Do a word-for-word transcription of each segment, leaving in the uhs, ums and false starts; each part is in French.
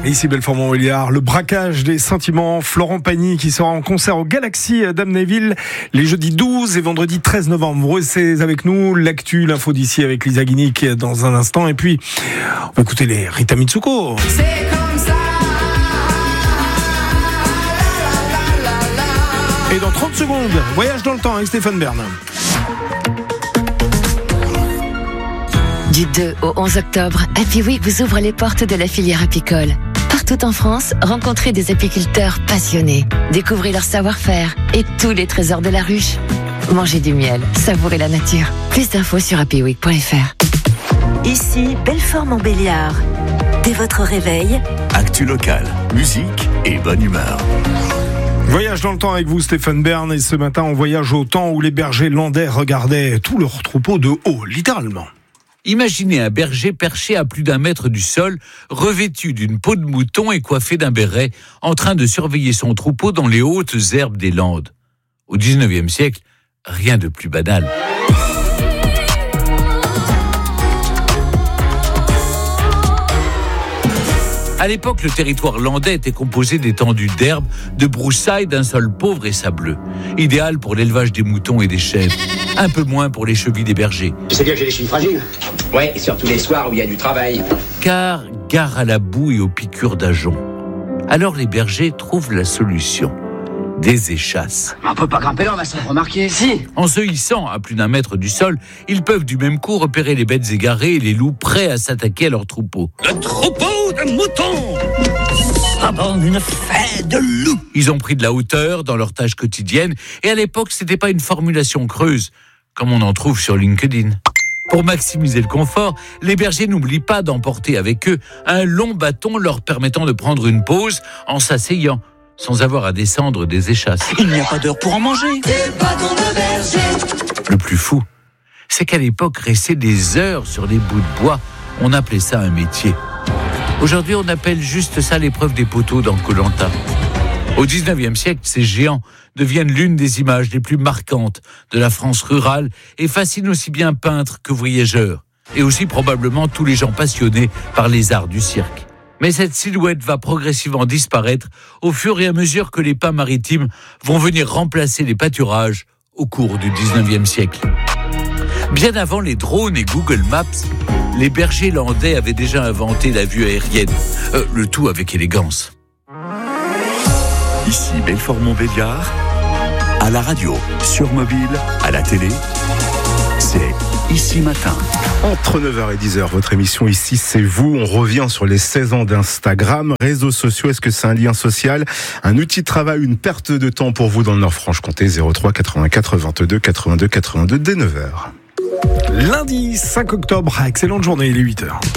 Ici Belfort-Montbéliard, le braquage des sentiments. Florent Pagny qui sera en concert au Galaxy d'Amnéville les jeudis douze et vendredi treize novembre. C'est avec nous l'actu, l'info d'ici avec Lisa Guinic dans un instant. Et puis, on va écouter les Rita Mitsuko. C'est comme ça. Et dans trente secondes, voyage dans le temps avec Stéphane Bern. Du deux au onze octobre, Happy Week vous ouvre les portes de la filière apicole. Partout en France, rencontrez des apiculteurs passionnés. Découvrez leur savoir-faire et tous les trésors de la ruche. Mangez du miel, savourez la nature. Plus d'infos sur happy week point f r. Ici, Belfort-Montbéliard. Dès votre réveil, actu locale, musique et bonne humeur. Voyage dans le temps avec vous, Stéphane Bern. Et ce matin, on voyage au temps où les bergers landais regardaient tout leur troupeau de haut, littéralement. Imaginez un berger perché à plus d'un mètre du sol, revêtu d'une peau de mouton et coiffé d'un béret, en train de surveiller son troupeau dans les hautes herbes des Landes. Au dix-neuvième siècle, rien de plus banal. À l'époque, le territoire landais était composé d'étendues d'herbes, de broussailles, d'un sol pauvre et sableux. Idéal pour l'élevage des moutons et des chèvres. Un peu moins pour les chevilles des bergers. Tu sais bien que j'ai les chevilles fragiles. Ouais, et surtout les soirs où il y a du travail. Car gare à la boue et aux piqûres d'ajoncs. Alors les bergers trouvent la solution. Des échasses. On peut pas grimper là, on va se remarquer. Si. En se hissant à plus d'un mètre du sol, ils peuvent du même coup repérer les bêtes égarées et les loups prêts à s'attaquer à leur troupeau. Le troupeau de moutons aborde une fête de loups. Ils ont pris de la hauteur dans leur tâche quotidienne et à l'époque, c'était pas une formulation creuse, comme on en trouve sur LinkedIn. Pour maximiser le confort, les bergers n'oublient pas d'emporter avec eux un long bâton leur permettant de prendre une pause en s'asseyant, sans avoir à descendre des échasses. Il n'y a pas d'heure pour en manger. Des bâtons de berger. Le plus fou, c'est qu'à l'époque, rester des heures sur des bouts de bois, on appelait ça un métier. Aujourd'hui, on appelle juste ça l'épreuve des poteaux dans Koh-Lanta. Au dix-neuvième siècle, ces géants deviennent l'une des images les plus marquantes de la France rurale et fascinent aussi bien peintres que voyageurs, et aussi probablement tous les gens passionnés par les arts du cirque. Mais cette silhouette va progressivement disparaître au fur et à mesure que les pins maritimes vont venir remplacer les pâturages au cours du dix-neuvième siècle. Bien avant les drones et Google Maps, les bergers landais avaient déjà inventé la vue aérienne, euh, le tout avec élégance. Ici Belfort-Montbéliard, à la radio, sur mobile, à la télé, c'est Ici Matin. Entre neuf heures et dix heures, votre émission Ici, c'est vous. On revient sur les seize ans d'Instagram. Réseaux sociaux, est-ce que c'est un lien social, un outil de travail, une perte de temps pour vous dans le Nord-Franche-Comté? Zéro trois quatre-vingt-quatre vingt-deux quatre-vingt-deux quatre-vingt-deux dès neuf heures. Lundi cinq octobre, excellente journée, il est huit heures.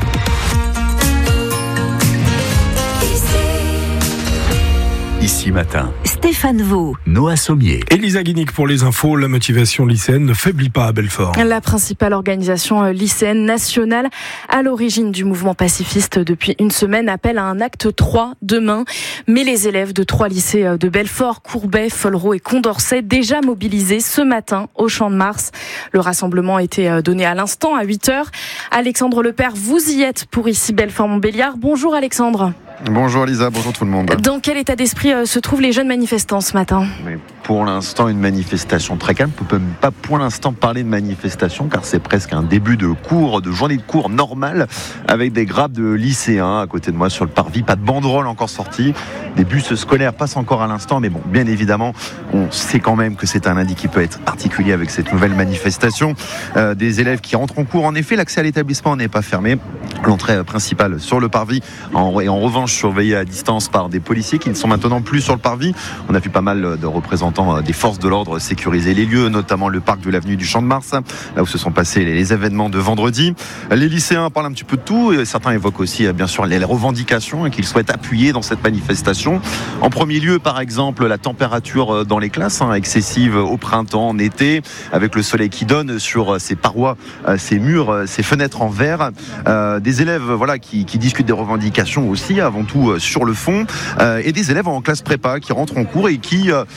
Ici Matin, Stéphane Vaux, Noah Sommier. Elisa Guinic pour les infos. La motivation lycéenne ne faiblit pas à Belfort. La principale organisation lycéenne nationale à l'origine du mouvement pacifiste depuis une semaine appelle à un acte trois demain. Mais les élèves de trois lycées de Belfort, Courbet, Follereau et Condorcet déjà mobilisés ce matin au Champ de Mars. Le rassemblement a été donné à l'instant à huit heures. Alexandre Lepère, vous y êtes pour Ici Belfort-Montbéliard. Bonjour Alexandre. Bonjour Lisa, bonjour tout le monde. Dans quel état d'esprit euh, se trouvent les jeunes manifestants ce matin ? Mais pour l'instant, une manifestation très calme. On ne peut même pas pour l'instant parler de manifestation car c'est presque un début de cours, de journée de cours normale avec des grappes de lycéens à côté de moi sur le parvis. Pas de banderole encore sortie. Des bus scolaires passent encore à l'instant, mais bon, bien évidemment, on sait quand même que c'est un lundi qui peut être particulier avec cette nouvelle manifestation. Euh, des élèves qui rentrent en cours. En effet, l'accès à l'établissement n'est pas fermé. L'entrée principale sur le parvis en, et en revanche surveillée à distance par des policiers qui ne sont maintenant plus sur le parvis. On a vu pas mal de représentants des forces de l'ordre sécuriser les lieux, notamment le parc de l'avenue du Champ de Mars, là où se sont passés les événements de vendredi. Les lycéens parlent un petit peu de tout et certains évoquent aussi bien sûr les revendications qu'ils souhaitent appuyer dans cette manifestation. En premier lieu, par exemple, la température dans les classes, hein, excessive au printemps, en été, avec le soleil qui donne sur ces parois, ces murs, ces fenêtres en verre. Euh, des élèves voilà, qui, qui discutent des revendications aussi, avant tout sur le fond, euh, et des élèves en classe prépa qui rentrent en cours et qui euh,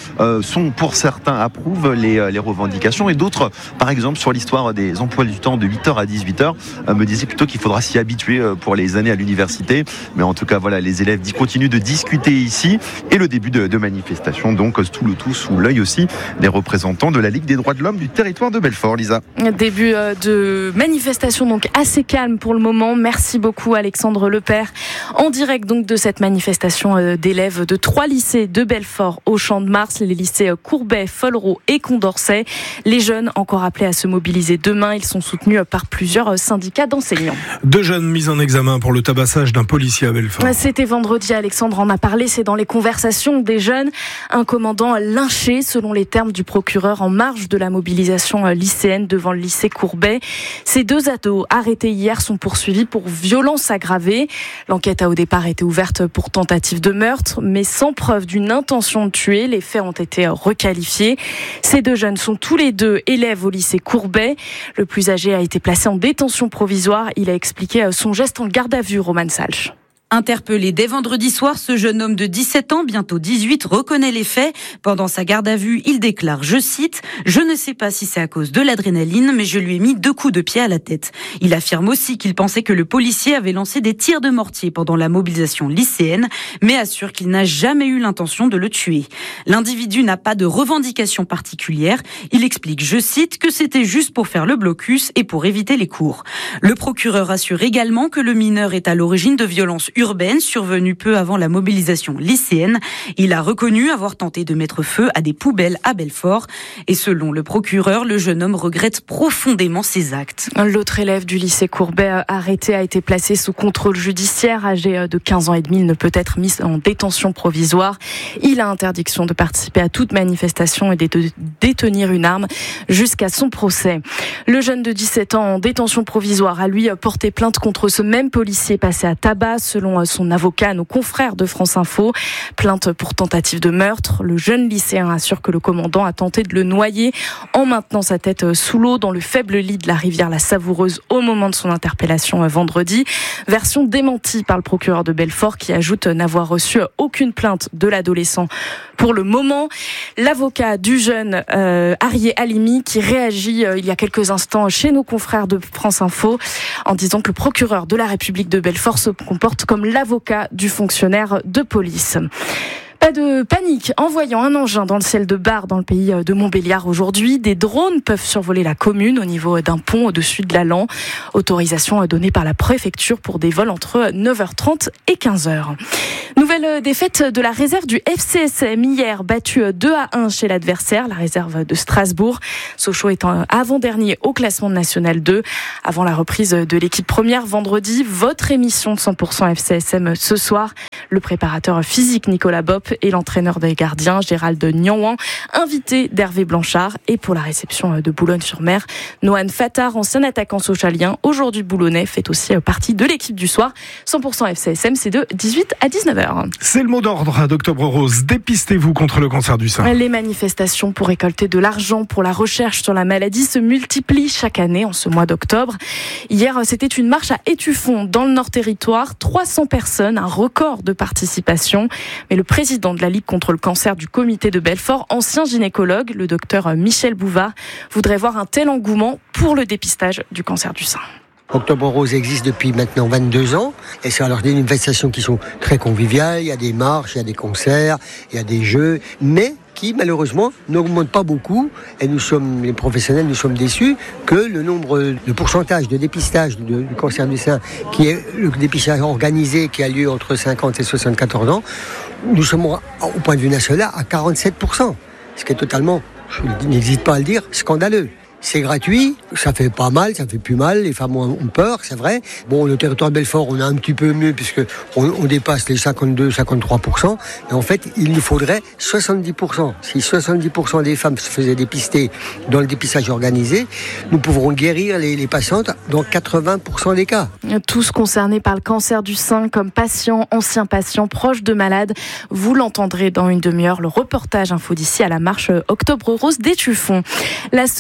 sont pour certains approuvent les, les revendications et d'autres, par exemple sur l'histoire des emplois du temps de huit heures à dix-huit heures, me disaient plutôt qu'il faudra s'y habituer pour les années à l'université. Mais en tout cas, voilà, les élèves continuent de discuter ici et le début de, de manifestations, donc tout le tout sous l'œil aussi des représentants de la Ligue des droits de l'homme du territoire de Belfort. Lisa. Début de manifestation donc assez calme pour le moment. Merci beaucoup Alexandre Lepère. En direct donc de cette manifestation d'élèves de trois lycées de Belfort au Champ de Mars, les lycées Courbet, Follerault et Condorcet. Les jeunes encore appelés à se mobiliser demain, ils sont soutenus par plusieurs syndicats d'enseignants. Deux jeunes mis en examen pour le tabassage d'un policier à Belfort. C'était vendredi, Alexandre en a parlé, c'est dans les conversations des jeunes. Un commandant lynché, selon les termes du procureur, en marge de la mobilisation lycéenne devant le lycée Courbet. Ces deux ados arrêtés hier sont poursuivis pour violence aggravée. L'enquête a au départ été ouverte pour tentative de meurtre, mais sans preuve d'une intention de tuer. Les faits ont été requalifiés. Ces deux jeunes sont tous les deux élèves au lycée Courbet. Le plus âgé a été placé en détention provisoire. Il a expliqué son geste en garde à vue, Roman Salch. Interpellé dès vendredi soir, ce jeune homme de dix-sept ans, bientôt dix-huit, reconnaît les faits. Pendant sa garde à vue, il déclare, je cite, « Je ne sais pas si c'est à cause de l'adrénaline, mais je lui ai mis deux coups de pied à la tête. » Il affirme aussi qu'il pensait que le policier avait lancé des tirs de mortier pendant la mobilisation lycéenne, mais assure qu'il n'a jamais eu l'intention de le tuer. L'individu n'a pas de revendication particulière. Il explique, je cite, que c'était juste pour faire le blocus et pour éviter les cours. Le procureur assure également que le mineur est à l'origine de violences urbaine survenue peu avant la mobilisation lycéenne. Il a reconnu avoir tenté de mettre feu à des poubelles à Belfort. Et selon le procureur, le jeune homme regrette profondément ses actes. L'autre élève du lycée Courbet arrêté a été placé sous contrôle judiciaire. Âgé de quinze ans et demi, il ne peut être mis en détention provisoire. Il a interdiction de participer à toute manifestation et de détenir une arme jusqu'à son procès. Le jeune de dix-sept ans en détention provisoire a lui porté plainte contre ce même policier passé à tabac, selon son avocat, nos confrères de France Info. Plainte pour tentative de meurtre. Le jeune lycéen assure que le commandant a tenté de le noyer en maintenant sa tête sous l'eau dans le faible lit de la rivière La Savoureuse au moment de son interpellation vendredi. Version démentie par le procureur de Belfort qui ajoute n'avoir reçu aucune plainte de l'adolescent pour le moment. L'avocat du jeune euh, Arié Halimi qui réagit euh, il y a quelques instants chez nos confrères de France Info en disant que le procureur de la République de Belfort se comporte comme l'avocat du fonctionnaire de police. Pas de panique en voyant un engin dans le ciel de Bar, dans le pays de Montbéliard aujourd'hui. Des drones peuvent survoler la commune au niveau d'un pont au-dessus de la Lan. Autorisation donnée par la préfecture pour des vols entre neuf heures trente et quinze heures. Nouvelle défaite de la réserve du F C S M hier, battue deux à un chez l'adversaire, la réserve de Strasbourg. Sochaux étant avant-dernier au classement de National deux. Avant la reprise de l'équipe première vendredi, votre émission de cent pour cent F C S M ce soir. Le préparateur physique Nicolas Bopp et l'entraîneur des gardiens Gérald Nianouan, invité d'Hervé Blanchard. Et pour la réception de Boulogne-sur-Mer, Nohan Fattar, ancien attaquant sochalien, aujourd'hui boulonnais, fait aussi partie de l'équipe du soir. cent pour cent F C S M, c'est de dix-huit à dix-neuf heures. C'est le mot d'ordre d'Octobre Rose. Dépistez-vous contre le cancer du sein. Les manifestations pour récolter de l'argent pour la recherche sur la maladie se multiplient chaque année en ce mois d'octobre. Hier, c'était une marche à Étueffont, dans le Nord Territoire. trois cents personnes, un record de participation. Mais le président de la Ligue contre le cancer du comité de Belfort, ancien gynécologue, le docteur Michel Bouvard, voudrait voir un tel engouement pour le dépistage du cancer du sein. Octobre Rose existe depuis maintenant vingt-deux ans et c'est alors des manifestations qui sont très conviviales, il y a des marches, il y a des concerts, il y a des jeux, mais qui malheureusement n'augmentent pas beaucoup et nous sommes, les professionnels, nous sommes déçus que le nombre, le pourcentage de dépistage du cancer du sein, qui est le dépistage organisé qui a lieu entre cinquante et soixante-quatorze ans, nous sommes au point de vue national à quarante-sept pour cent, ce qui est totalement, je n'hésite pas à le dire, scandaleux. C'est gratuit, ça fait pas mal, ça fait plus mal, les femmes ont peur, c'est vrai. Bon, le territoire de Belfort, on a un petit peu mieux puisque on, on dépasse les cinquante-deux à cinquante-trois pour cent. Mais en fait, il nous faudrait soixante-dix pour cent. Si soixante-dix pour cent des femmes se faisaient dépister dans le dépistage organisé, nous pourrons guérir les, les patientes dans quatre-vingts pour cent des cas. Tous concernés par le cancer du sein, comme patients, anciens patients, proches de malades, vous l'entendrez dans une demi-heure, le reportage info d'ici à la marche Octobre Rose d'Étueffont. La semaine bleue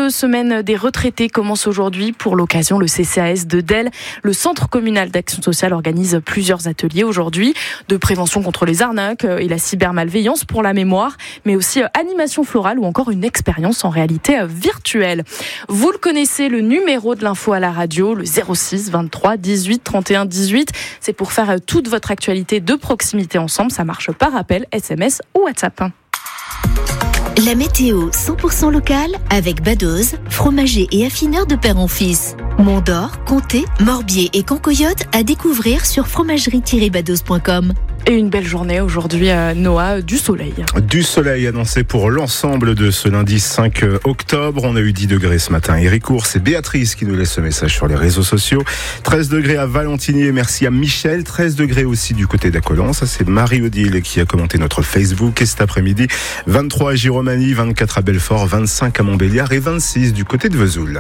trente-deux semaines des retraités commence aujourd'hui. Pour l'occasion, le C C A S de Delle, le Centre communal d'action sociale, organise plusieurs ateliers aujourd'hui de prévention contre les arnaques et la cybermalveillance pour la mémoire, mais aussi animation florale ou encore une expérience en réalité virtuelle. Vous le connaissez, le numéro de l'info à la radio, le zéro six vingt-trois dix-huit trente et un dix-huit. C'est pour faire toute votre actualité de proximité ensemble. Ça marche par appel, S M S ou WhatsApp. La météo cent pour cent locale avec Badoz, fromager et affineur de père en fils. Mont-d'Or, Comté, Morbier et Cancoyote à découvrir sur fromagerie tiret badoz point com. Et une belle journée aujourd'hui à Noah, du soleil. Du soleil annoncé pour l'ensemble de ce lundi cinq octobre. On a eu dix degrés ce matin. Héricourt, c'est Béatrice qui nous laisse ce message sur les réseaux sociaux. treize degrés à Valentinier, merci à Michel. treize degrés aussi du côté d'Acollan. Ça, c'est Marie-Odile qui a commenté notre Facebook. Et cet après-midi, vingt-trois à Giromagny, vingt-quatre à Belfort, vingt-cinq à Montbéliard et vingt-six du côté de Vesoul.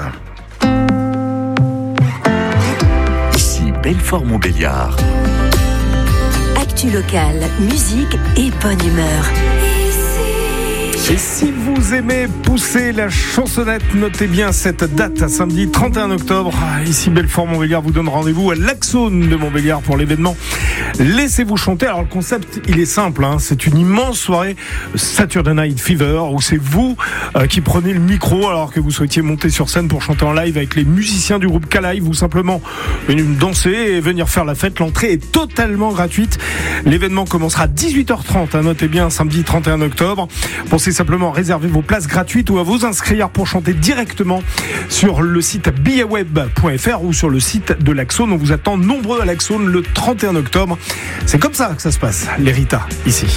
Ici, Belfort-Montbéliard. Actu locale, musique et bonne humeur. Et si vous aimez pousser la chansonnette, notez bien cette date, samedi trente et un octobre. Ici, Belfort-Montbéliard vous donne rendez-vous à l'Axone de Montbéliard pour l'événement Laissez-vous chanter. Alors, le concept, il est simple, hein. C'est une immense soirée Saturday Night Fever où c'est vous euh, qui prenez le micro alors que vous souhaitiez monter sur scène pour chanter en live avec les musiciens du groupe K-Live ou simplement venir danser et venir faire la fête. L'entrée est totalement gratuite. L'événement commencera à dix-huit heures trente, hein. Notez bien, samedi trente et un octobre. Pensez simplement réserver vos places gratuites ou à vous inscrire pour chanter directement sur le site biaweb point f r ou sur le site de l'Axone. On vous attend nombreux à l'Axone le trente et un octobre. C'est comme ça que ça se passe, les Rita, ici.